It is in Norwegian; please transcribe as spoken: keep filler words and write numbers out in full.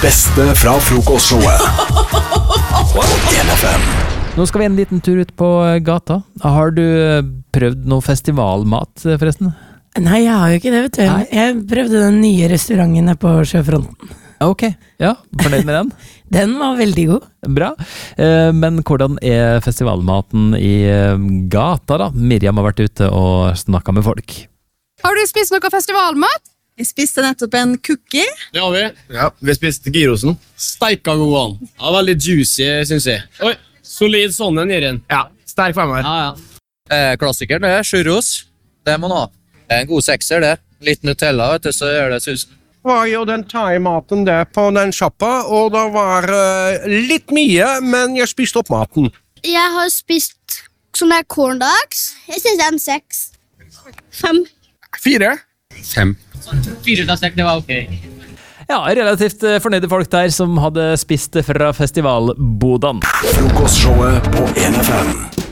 beste fra frokostshowet på en F M. Nå skal vi en liten tur ut på gata. Har du prøvd noe festivalmat, forresten? Nei, jeg har jo ikke det, vet du. Nei. Jeg prøvde den nye restauranten her på Sjøfronten. Ok, ja, fornøyd med den? Den var veldig god. Bra. Eh, Men hvordan er festivalmaten i eh, gata da? Miriam har vært ute og snakket med folk. Har du spist noe festivalmat? Jeg spiste nettopp en cookie. Det har vi. Ja, vi spiste gyrosen. Steika god an. Ja, veldig juicy, synes jeg. Oi, solid sånn en gir en. Ja, sterk femmer. Ja, ja. Eh, klassikeren, det er churros. Det må man ha. Det er en god sekser, det. Litt Nutella, vet du, så gjør det susen. Var jo den thai-maten der på den shoppa, og det var uh, litt mye, men jeg spiste opp maten. Jeg har spist sånne corn dogs. Jeg synes det er en seks. Fem. Fire. Fem. Fire av seks, det var ok. Ja, relativt eh, fornøyde folk der som hadde spist fra festivalbodan. Frokostshowet på en F M.